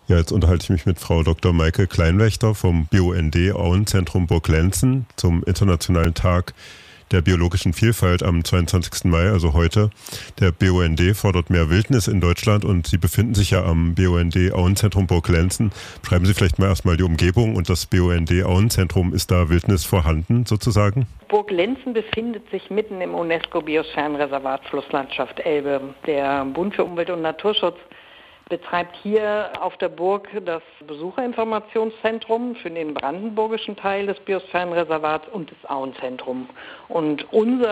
Ja, jetzt unterhalte ich mich mit Frau Dr. Maike Kleinwächter vom BUND Auenzentrum Burglenzen zum Internationalen Tag der biologischen Vielfalt am 22. Mai, also heute. Der BUND fordert mehr Wildnis in Deutschland und Sie befinden sich ja am BUND Auenzentrum Burglenzen. Schreiben Sie vielleicht mal erstmal die Umgebung und das BUND Auenzentrum. Ist da Wildnis vorhanden sozusagen? Burglenzen befindet sich mitten im UNESCO-Biosphärenreservat Flusslandschaft Elbe. Der Bund für Umwelt und Naturschutz betreibt hier auf der Burg das Besucherinformationszentrum für den brandenburgischen Teil des Biosphärenreservats und das Auenzentrum. Und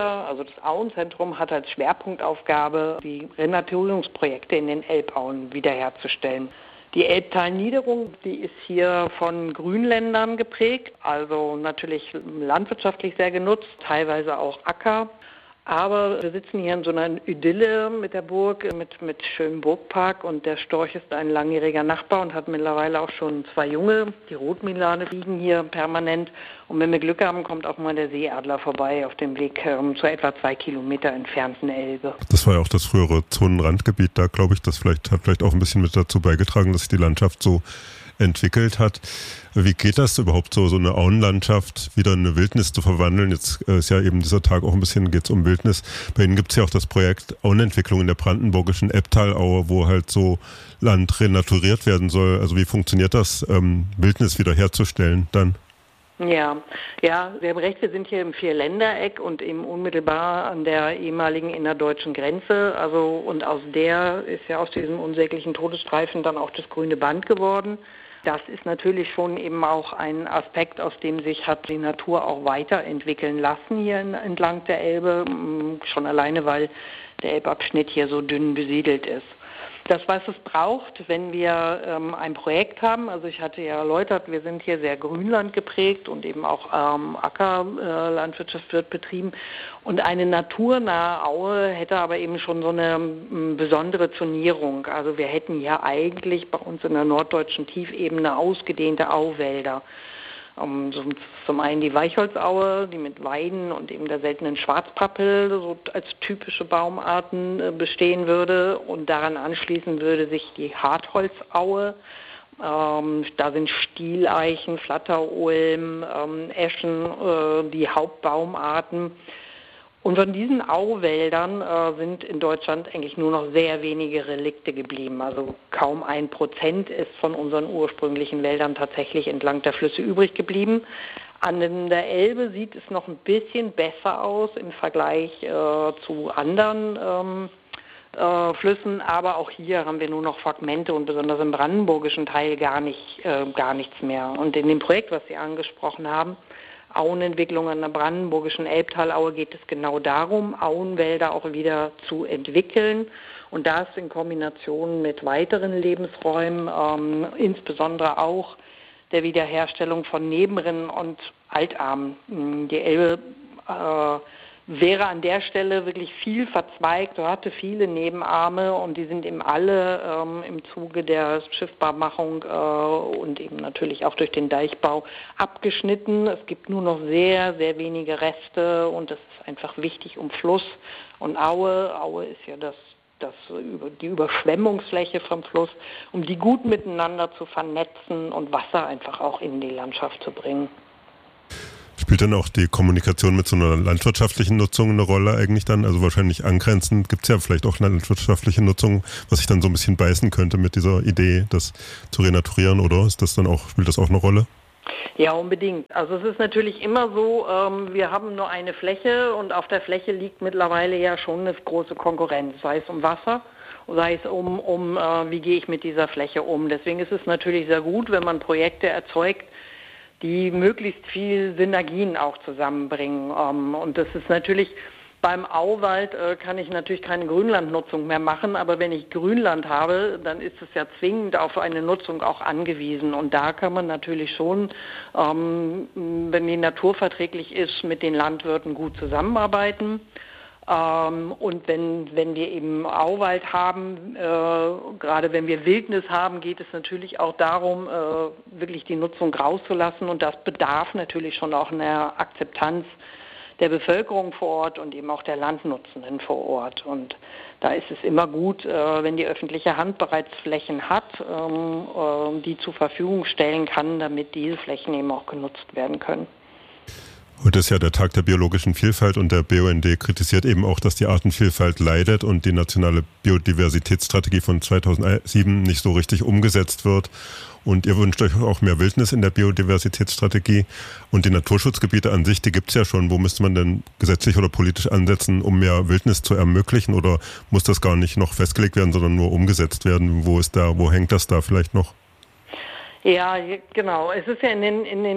das Auenzentrum hat als Schwerpunktaufgabe, die Renaturierungsprojekte in den Elbauen wiederherzustellen. Die Elbtalniederung, die ist hier von Grünländern geprägt, also natürlich landwirtschaftlich sehr genutzt, teilweise auch Acker. Aber wir sitzen hier in so einer Idylle mit der Burg, mit schönem Burgpark, und der Storch ist ein langjähriger Nachbar und hat mittlerweile auch schon 2 Junge. Die Rotmilane liegen hier permanent, und wenn wir Glück haben, kommt auch mal der Seeadler vorbei auf dem Weg zur etwa 2 Kilometer entfernten Elbe. Das war ja auch das frühere Zonenrandgebiet, da glaube ich, das hat vielleicht auch ein bisschen mit dazu beigetragen, dass sich die Landschaft so entwickelt hat. Wie geht das überhaupt so eine Auenlandschaft wieder in eine Wildnis zu verwandeln? Jetzt ist ja eben dieser Tag auch ein bisschen, geht es um Wildnis. Bei Ihnen gibt es ja auch das Projekt Auenentwicklung in der brandenburgischen Elbtalaue, wo halt so Land renaturiert werden soll. Also wie funktioniert das, Wildnis wiederherzustellen dann? Ja, Sie haben recht, wir sind hier im Vierländereck und eben unmittelbar an der ehemaligen innerdeutschen Grenze. Und aus diesem unsäglichen Todesstreifen dann auch das grüne Band geworden. Das ist natürlich schon eben auch ein Aspekt, aus dem sich hat die Natur auch weiterentwickeln lassen hier entlang der Elbe, schon alleine, weil der Elbabschnitt hier so dünn besiedelt ist. Das, was es braucht, wenn wir ein Projekt haben, also ich hatte ja erläutert, wir sind hier sehr Grünland geprägt und eben auch Ackerlandwirtschaft wird betrieben, und eine naturnahe Aue hätte aber eben schon so eine besondere Zonierung. Also wir hätten hier eigentlich bei uns in der norddeutschen Tiefebene ausgedehnte Auwälder. Zum einen die Weichholzaue, die mit Weiden und eben der seltenen Schwarzpappel so als typische Baumarten bestehen würde, und daran anschließend würde sich die Hartholzaue, da sind Stieleichen, Flatterulm, Eschen die Hauptbaumarten. Und von diesen Auwäldern sind in Deutschland eigentlich nur noch sehr wenige Relikte geblieben. Also kaum 1% ist von unseren ursprünglichen Wäldern tatsächlich entlang der Flüsse übrig geblieben. An der Elbe sieht es noch ein bisschen besser aus im Vergleich zu anderen Flüssen, aber auch hier haben wir nur noch Fragmente und besonders im brandenburgischen Teil gar nichts mehr. Und in dem Projekt, was Sie angesprochen haben, Auenentwicklung an der brandenburgischen Elbtalaue, geht es genau darum, Auenwälder auch wieder zu entwickeln, und das in Kombination mit weiteren Lebensräumen, insbesondere auch der Wiederherstellung von Nebenrinnen und Altarmen. Die Elbe wäre an der Stelle wirklich viel verzweigt, hatte viele Nebenarme, und die sind eben alle im Zuge der Schiffbarmachung und eben natürlich auch durch den Deichbau abgeschnitten. Es gibt nur noch sehr, sehr wenige Reste, und das ist einfach wichtig um Fluss und Aue. Aue ist ja die Überschwemmungsfläche vom Fluss, um die gut miteinander zu vernetzen und Wasser einfach auch in die Landschaft zu bringen. Spielt dann auch die Kommunikation mit so einer landwirtschaftlichen Nutzung eine Rolle eigentlich dann? Also wahrscheinlich angrenzend gibt es ja vielleicht auch landwirtschaftliche Nutzung, was sich dann so ein bisschen beißen könnte mit dieser Idee, das zu renaturieren, oder spielt das auch eine Rolle? Ja, unbedingt. Also es ist natürlich immer so, wir haben nur eine Fläche, und auf der Fläche liegt mittlerweile ja schon eine große Konkurrenz, sei es um Wasser, sei es wie gehe ich mit dieser Fläche um. Deswegen ist es natürlich sehr gut, wenn man Projekte erzeugt, die möglichst viel Synergien auch zusammenbringen. Und das ist natürlich, beim Auwald kann ich natürlich keine Grünlandnutzung mehr machen, aber wenn ich Grünland habe, dann ist es ja zwingend auf eine Nutzung auch angewiesen. Und da kann man natürlich schon, wenn die naturverträglich ist, mit den Landwirten gut zusammenarbeiten. Und wenn wir eben Auwald haben, gerade wenn wir Wildnis haben, geht es natürlich auch darum, wirklich die Nutzung rauszulassen. Und das bedarf natürlich schon auch einer Akzeptanz der Bevölkerung vor Ort und eben auch der Landnutzenden vor Ort. Und da ist es immer gut, wenn die öffentliche Hand bereits Flächen hat, die zur Verfügung stellen kann, damit diese Flächen eben auch genutzt werden können. Heute ist ja der Tag der biologischen Vielfalt und der BUND kritisiert eben auch, dass die Artenvielfalt leidet und die nationale Biodiversitätsstrategie von 2007 nicht so richtig umgesetzt wird. Und ihr wünscht euch auch mehr Wildnis in der Biodiversitätsstrategie. Und die Naturschutzgebiete an sich, die gibt es ja schon. Wo müsste man denn gesetzlich oder politisch ansetzen, um mehr Wildnis zu ermöglichen? Oder muss das gar nicht noch festgelegt werden, sondern nur umgesetzt werden? Wo hängt das da vielleicht noch? Ja, genau. Es ist ja in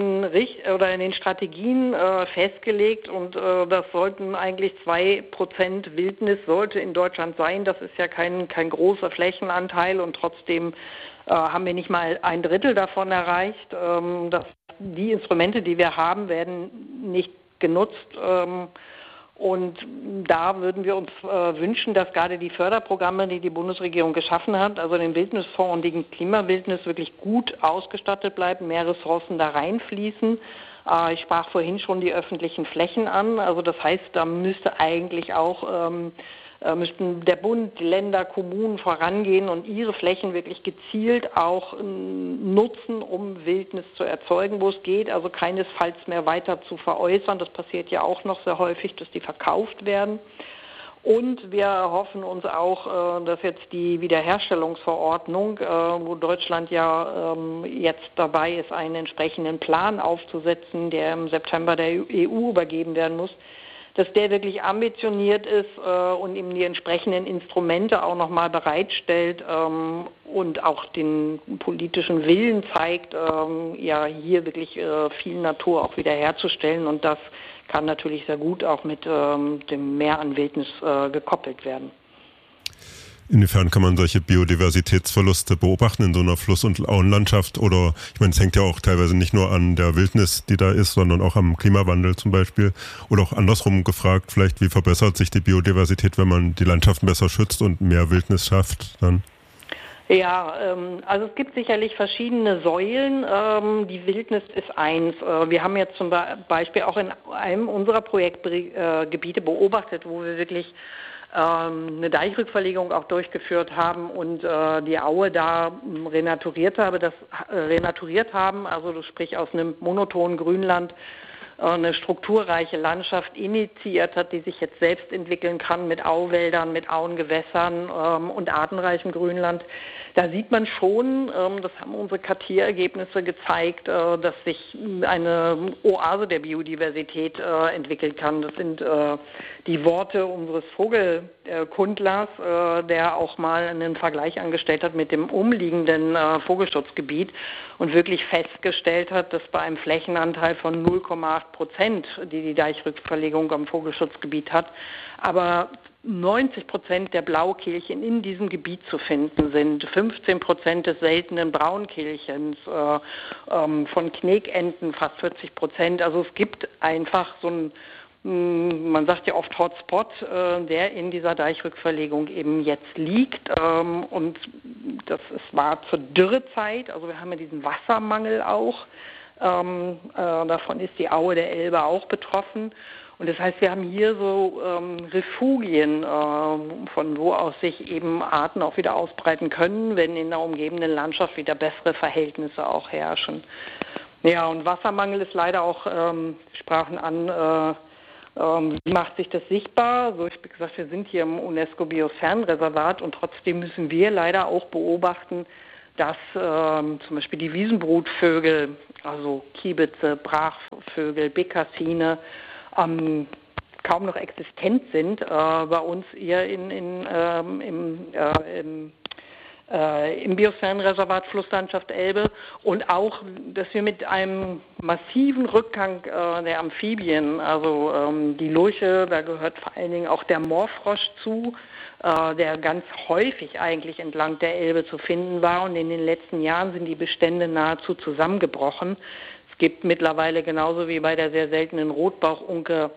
den Strategien festgelegt und das sollten eigentlich 2% Wildnis sollte in Deutschland sein. Das ist ja kein großer Flächenanteil und trotzdem haben wir nicht mal 1/3 davon erreicht. Die Instrumente, die wir haben, werden nicht genutzt. Und da würden wir uns wünschen, dass gerade die Förderprogramme, die die Bundesregierung geschaffen hat, also den Wildnisfonds und die Klimawildnis wirklich gut ausgestattet bleiben, mehr Ressourcen da reinfließen. Ich sprach vorhin schon die öffentlichen Flächen an. Also das heißt, da müsste eigentlich auch müssten der Bund, die Länder, Kommunen vorangehen und ihre Flächen wirklich gezielt auch nutzen, um Wildnis zu erzeugen, wo es geht, also keinesfalls mehr weiter zu veräußern. Das passiert ja auch noch sehr häufig, dass die verkauft werden. Und wir hoffen uns auch, dass jetzt die Wiederherstellungsverordnung, wo Deutschland ja jetzt dabei ist, einen entsprechenden Plan aufzusetzen, der im September der EU übergeben werden muss, dass der wirklich ambitioniert ist und ihm die entsprechenden Instrumente auch nochmal bereitstellt und auch den politischen Willen zeigt, ja hier wirklich viel Natur auch wiederherzustellen. Und das kann natürlich sehr gut auch mit dem Mehr an Wildnis gekoppelt werden. Inwiefern kann man solche Biodiversitätsverluste beobachten in so einer Fluss- und Auenlandschaft? Oder, ich meine, es hängt ja auch teilweise nicht nur an der Wildnis, die da ist, sondern auch am Klimawandel zum Beispiel. Oder auch andersrum gefragt, vielleicht, wie verbessert sich die Biodiversität, wenn man die Landschaften besser schützt und mehr Wildnis schafft dann? Ja, also es gibt sicherlich verschiedene Säulen. Die Wildnis ist eins. Wir haben jetzt zum Beispiel auch in einem unserer Projektgebiete beobachtet, wo wir wirklich eine Deichrückverlegung auch durchgeführt haben und die Aue da renaturiert haben, also sprich aus einem monotonen Grünland eine strukturreiche Landschaft initiiert hat, die sich jetzt selbst entwickeln kann mit Auwäldern, mit Auengewässern und artenreichem Grünland. Da sieht man schon, das haben unsere Kartierergebnisse gezeigt, dass sich eine Oase der Biodiversität entwickeln kann. Das sind die Worte unseres Vogelkundlers, der auch mal einen Vergleich angestellt hat mit dem umliegenden Vogelschutzgebiet und wirklich festgestellt hat, dass bei einem Flächenanteil von 0,8%, die Deichrückverlegung am Vogelschutzgebiet hat, aber 90% der Blaukehlchen in diesem Gebiet zu finden sind, 15% des seltenen Braunkehlchens, von Knäkenten fast 40%. Also es gibt einfach so ein, man sagt ja oft Hotspot, der in dieser Deichrückverlegung eben jetzt liegt. Und war zur Dürrezeit, also wir haben ja diesen Wassermangel auch. Davon ist die Aue der Elbe auch betroffen. Und das heißt, wir haben hier so Refugien, von wo aus sich eben Arten auch wieder ausbreiten können, wenn in der umgebenden Landschaft wieder bessere Verhältnisse auch herrschen. Ja, und Wassermangel ist leider auch, sprachen an, wie macht sich das sichtbar? So, ich habe gesagt, wir sind hier im UNESCO-Biosphärenreservat und trotzdem müssen wir leider auch beobachten, dass zum Beispiel die Wiesenbrutvögel, also Kiebitze, Brachvögel, Bekassine, kaum noch existent sind, bei uns eher im Biosphärenreservat Flusslandschaft Elbe und auch, dass wir mit einem massiven Rückgang der Amphibien, also die Lurche, da gehört vor allen Dingen auch der Moorfrosch zu, der ganz häufig eigentlich entlang der Elbe zu finden war und in den letzten Jahren sind die Bestände nahezu zusammengebrochen. Es gibt mittlerweile genauso wie bei der sehr seltenen Rotbauchunke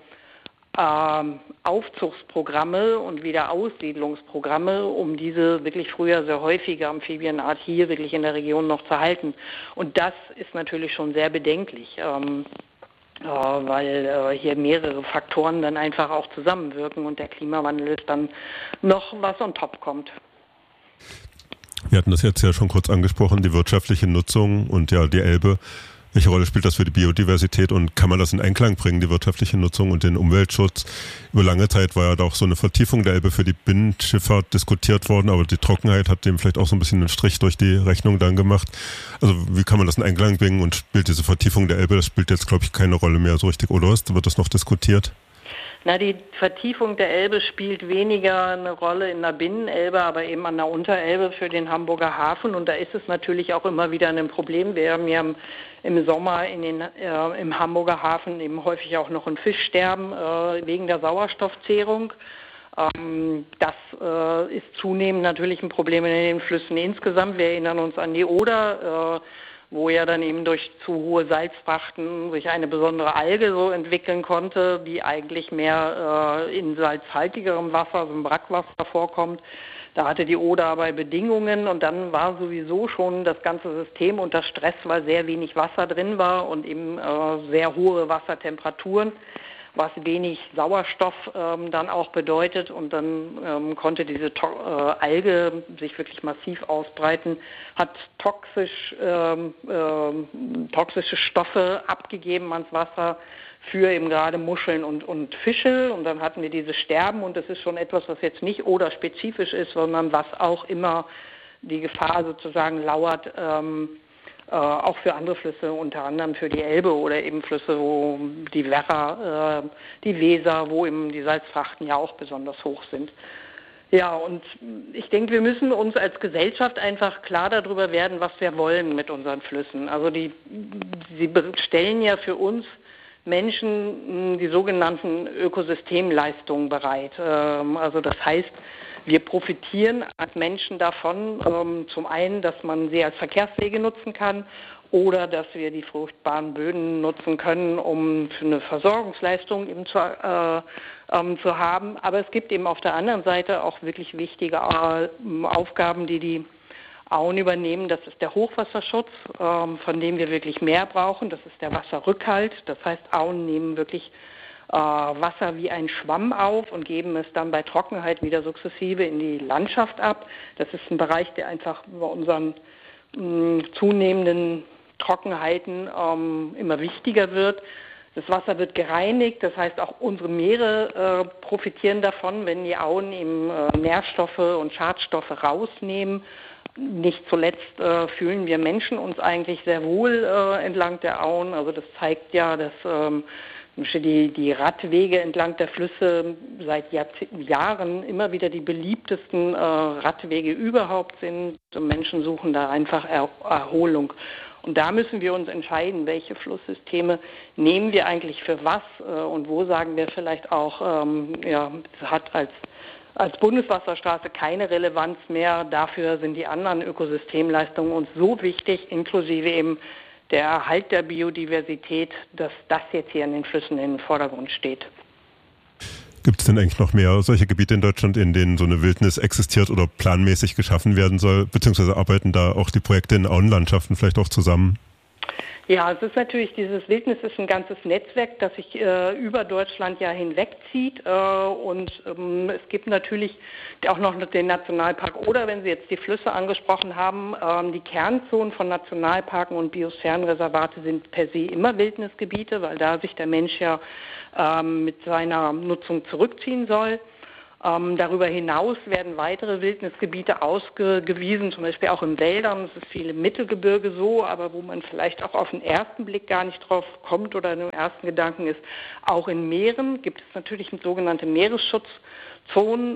Aufzugsprogramme und Wiederaussiedlungsprogramme, um diese wirklich früher sehr häufige Amphibienart hier wirklich in der Region noch zu halten. Und das ist natürlich schon sehr bedenklich. weil hier mehrere Faktoren dann einfach auch zusammenwirken und der Klimawandel ist dann noch was on top kommt. Wir hatten das jetzt ja schon kurz angesprochen, die wirtschaftliche Nutzung und ja die Elbe. Welche Rolle spielt das für die Biodiversität und kann man das in Einklang bringen, die wirtschaftliche Nutzung und den Umweltschutz? Über lange Zeit war ja da auch so eine Vertiefung der Elbe für die Binnenschifffahrt diskutiert worden, aber die Trockenheit hat dem vielleicht auch so ein bisschen einen Strich durch die Rechnung dann gemacht. Also wie kann man das in Einklang bringen und spielt diese Vertiefung der Elbe, das spielt jetzt glaube ich keine Rolle mehr so richtig, oder wird das noch diskutiert? Na, die Vertiefung der Elbe spielt weniger eine Rolle in der Binnenelbe, aber eben an der Unterelbe für den Hamburger Hafen. Und da ist es natürlich auch immer wieder ein Problem. Wir haben ja im Sommer im Hamburger Hafen eben häufig auch noch ein Fischsterben wegen der Sauerstoffzehrung. Das ist zunehmend natürlich ein Problem in den Flüssen insgesamt. Wir erinnern uns an die Oder, wo ja dann eben durch zu hohe Salzfrachten sich eine besondere Alge so entwickeln konnte, die eigentlich mehr in salzhaltigerem Wasser, also im Brackwasser vorkommt. Da hatte die Oder aber Bedingungen und dann war sowieso schon das ganze System unter Stress, weil sehr wenig Wasser drin war und eben sehr hohe Wassertemperaturen, was wenig Sauerstoff dann auch bedeutet und dann konnte diese Alge sich wirklich massiv ausbreiten, hat toxische Stoffe abgegeben ans Wasser für eben gerade Muscheln und Fische und dann hatten wir dieses Sterben und das ist schon etwas, was jetzt nicht oder spezifisch ist, sondern was auch immer die Gefahr sozusagen lauert, auch für andere Flüsse, unter anderem für die Elbe oder eben Flüsse, wo die Werra, die Weser, wo eben die Salzfrachten ja auch besonders hoch sind. Ja, und ich denke, wir müssen uns als Gesellschaft einfach klar darüber werden, was wir wollen mit unseren Flüssen. Also sie stellen ja für uns Menschen die sogenannten Ökosystemleistungen bereit. Also das heißt, wir profitieren als Menschen davon, zum einen, dass man sie als Verkehrswege nutzen kann oder dass wir die fruchtbaren Böden nutzen können, um für eine Versorgungsleistung eben zu haben. Aber es gibt eben auf der anderen Seite auch wirklich wichtige Aufgaben, die Auen übernehmen. Das ist der Hochwasserschutz, von dem wir wirklich mehr brauchen. Das ist der Wasserrückhalt. Das heißt, Auen nehmen wirklich Wasser wie ein Schwamm auf und geben es dann bei Trockenheit wieder sukzessive in die Landschaft ab. Das ist ein Bereich, der einfach bei unseren zunehmenden Trockenheiten immer wichtiger wird. Das Wasser wird gereinigt, das heißt auch unsere Meere profitieren davon, wenn die Auen eben Nährstoffe und Schadstoffe rausnehmen. Nicht zuletzt fühlen wir Menschen uns eigentlich sehr wohl entlang der Auen. Also das zeigt ja, dass die Radwege entlang der Flüsse seit Jahren immer wieder die beliebtesten Radwege überhaupt sind. Und Menschen suchen da einfach Erholung. Und da müssen wir uns entscheiden, welche Flusssysteme nehmen wir eigentlich für was und wo sagen wir vielleicht auch, es hat als Bundeswasserstraße keine Relevanz mehr. Dafür sind die anderen Ökosystemleistungen uns so wichtig, inklusive eben der Erhalt der Biodiversität, dass das jetzt hier in den Flüssen in den Vordergrund steht. Gibt es denn eigentlich noch mehr solche Gebiete in Deutschland, in denen so eine Wildnis existiert oder planmäßig geschaffen werden soll? Beziehungsweise arbeiten da auch die Projekte in Auenlandschaften vielleicht auch zusammen? Ja, es ist natürlich, dieses Wildnis ist ein ganzes Netzwerk, das sich über Deutschland ja hinwegzieht und es gibt natürlich auch noch den Nationalpark oder, wenn Sie jetzt die Flüsse angesprochen haben, die Kernzonen von Nationalparken und Biosphärenreservate sind per se immer Wildnisgebiete, weil da sich der Mensch ja mit seiner Nutzung zurückziehen soll. Darüber hinaus werden weitere Wildnisgebiete ausgewiesen, zum Beispiel auch in Wäldern. Es ist viel im Mittelgebirge so, aber wo man vielleicht auch auf den ersten Blick gar nicht drauf kommt oder im ersten Gedanken ist, auch in Meeren gibt es natürlich sogenannte Meeresschutzzonen.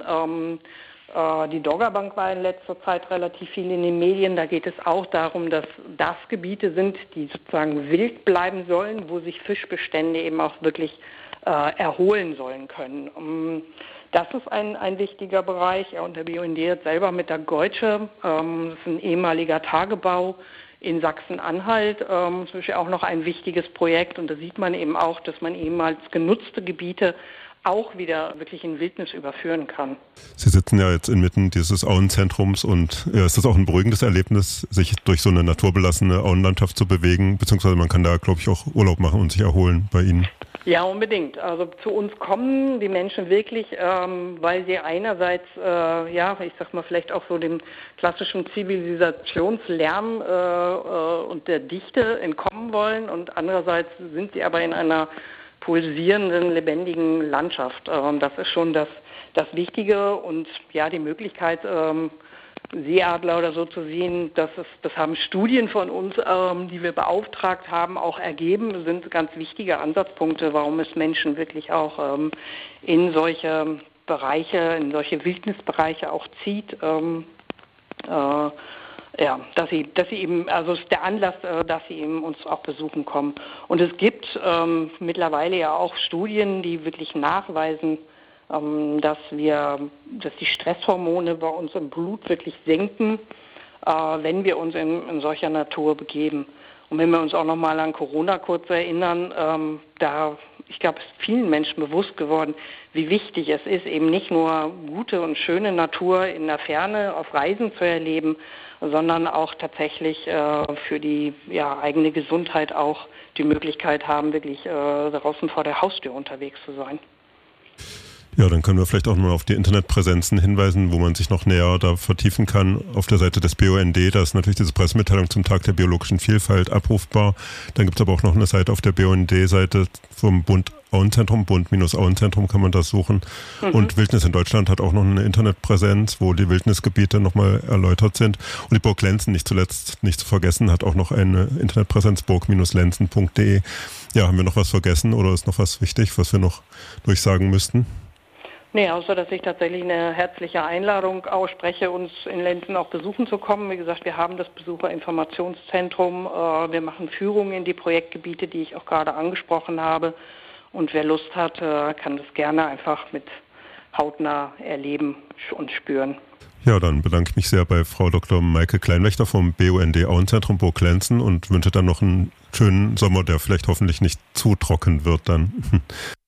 Die Doggerbank war in letzter Zeit relativ viel in den Medien. Da geht es auch darum, dass das Gebiete sind, die sozusagen wild bleiben sollen, wo sich Fischbestände eben auch wirklich erholen sollen können. Das ist ein wichtiger Bereich. Ja, und der BUND hat selber mit der Geutsche, das ist ein ehemaliger Tagebau in Sachsen-Anhalt, zum Beispiel auch noch ein wichtiges Projekt. Und da sieht man eben auch, dass man ehemals genutzte Gebiete auch wieder wirklich in Wildnis überführen kann. Sie sitzen ja jetzt inmitten dieses Auenzentrums und ist das auch ein beruhigendes Erlebnis, sich durch so eine naturbelassene Auenlandschaft zu bewegen, beziehungsweise man kann da, glaube ich, auch Urlaub machen und sich erholen bei Ihnen? Ja, unbedingt. Also zu uns kommen die Menschen wirklich, weil sie einerseits, ich sag mal, vielleicht auch so dem klassischen Zivilisationslärm und der Dichte entkommen wollen und andererseits sind sie aber in einer pulsierenden, lebendigen Landschaft. Das ist schon das Wichtige und ja, die Möglichkeit, Seeadler oder so zu sehen, das haben Studien von uns, die wir beauftragt haben, auch ergeben, sind ganz wichtige Ansatzpunkte, warum es Menschen wirklich auch in solche Bereiche, in solche Wildnisbereiche auch zieht. Dass sie eben, also ist der Anlass, dass sie eben uns auch besuchen kommen. Und es gibt mittlerweile ja auch Studien, die wirklich nachweisen, dass die Stresshormone bei uns im Blut wirklich senken, wenn wir uns in solcher Natur begeben. Und wenn wir uns auch nochmal an Corona kurz erinnern, ich glaube, es ist vielen Menschen bewusst geworden, wie wichtig es ist, eben nicht nur gute und schöne Natur in der Ferne auf Reisen zu erleben, sondern auch tatsächlich für die eigene Gesundheit auch die Möglichkeit haben, wirklich draußen vor der Haustür unterwegs zu sein. Ja, dann können wir vielleicht auch mal auf die Internetpräsenzen hinweisen, wo man sich noch näher da vertiefen kann. Auf der Seite des BUND, da ist natürlich diese Pressemitteilung zum Tag der biologischen Vielfalt abrufbar. Dann gibt es aber auch noch eine Seite auf der BUND-Seite vom Bund Auenzentrum, Bund-Auenzentrum kann man das suchen. Und Wildnis in Deutschland hat auch noch eine Internetpräsenz, wo die Wildnisgebiete nochmal erläutert sind. Und die Burg Lenzen, nicht zuletzt nicht zu vergessen, hat auch noch eine Internetpräsenz, burg-lenzen.de. Ja, haben wir noch was vergessen oder ist noch was wichtig, was wir noch durchsagen müssten? Nee, außer dass ich tatsächlich eine herzliche Einladung ausspreche, uns in Lenzen auch besuchen zu kommen. Wie gesagt, wir haben das Besucherinformationszentrum. Wir machen Führungen in die Projektgebiete, die ich auch gerade angesprochen habe. Und wer Lust hat, kann das gerne einfach mit hautnah erleben und spüren. Ja, dann bedanke ich mich sehr bei Frau Dr. Maike Kleinwächter vom BUND Auenzentrum Burg Lenzen und wünsche dann noch einen schönen Sommer, der vielleicht hoffentlich nicht zu trocken wird dann.